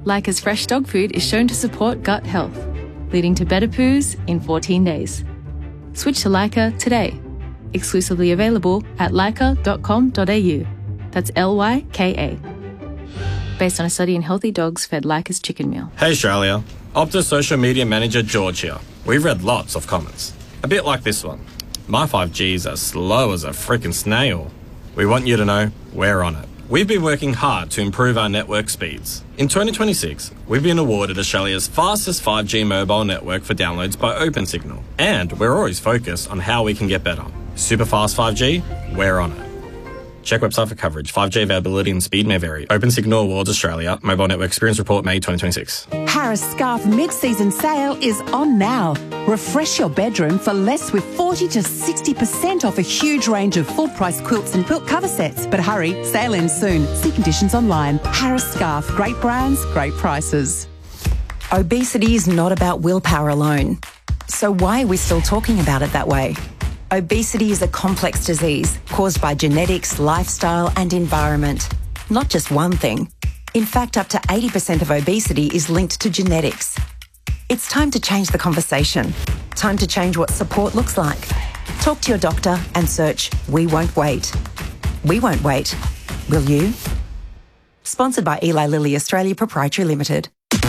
Leica's fresh dog food is shown to support gut health, leading to better poos in 14 days. Switch to Leica today. Exclusively available at leica.com.au. That's Lyka. Based on a study in healthy dogs fed Leica's chicken meal. Hey Australia, Optus social media manager George here. We've read lots of comments. A bit like this one. My 5G's as slow as a freaking snail. We want you to know we're on it. We've been working hard to improve our network speeds. In 2026, we've been awarded Australia's fastest 5G mobile network for downloads by OpenSignal. And we're always focused on how we can get better. Super fast 5G, we're on it. Check website for coverage. 5G availability and speed may vary. OpenSignal Awards Australia. Mobile Network Experience Report, May 2026. Harris Scarf mid-season sale is on now. Refresh your bedroom for less with 40 to 60% off a huge range of full-price quilts and quilt cover sets. But hurry, sale ends soon. See conditions online. Harris Scarf. Great brands, great prices. Obesity is not about willpower alone. So why are we still talking about it that way? Obesity is a complex disease caused by genetics, lifestyle and environment. Not just one thing. In fact, up to 80% of obesity is linked to genetics. It's time to change the conversation. Time to change what support looks like. Talk to your doctor and search We Won't Wait. We won't wait. Will you? Sponsored by Eli Lilly Australia Proprietary Limited.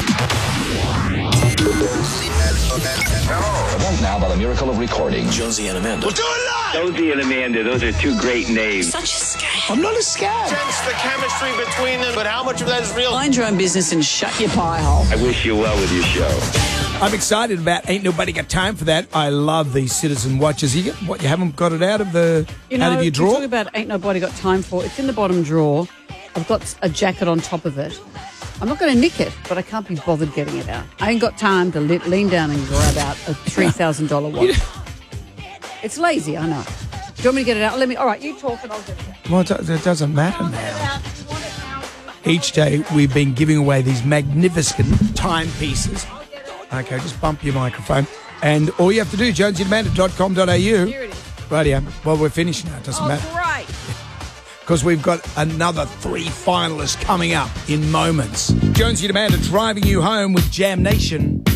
Now, by the miracle of recording, Jonesy and Amanda. We'll do it live! Jonesy and Amanda, those are two great names. Such a scam. I'm not a scab. Sense the chemistry between them, but how much of that is real? Mind your own business and shut your pie hole. I wish you well with your show. I'm excited about Ain't Nobody Got Time for That. I love these citizen watches. You haven't got it out of the out of your drawer? You talk about Ain't Nobody Got Time For. It's in the bottom drawer. I've got a jacket on top of it. I'm not going to nick it, but I can't be bothered getting it out. I ain't got time to lean down and grab out a $3,000 watch. It's lazy, I know. Do you want me to get it out? All right, you talk and I'll get it out. Well, it doesn't matter now. Each day we've been giving away these magnificent timepieces. Okay, just bump your microphone. And all you have to do, jonesyandamanda.com.au. Here it is. Right, yeah. Well, we're finished now. It doesn't matter. Right. Because we've got another 3 finalists coming up in moments. Jonesy and Amanda driving you home with Jam Nation.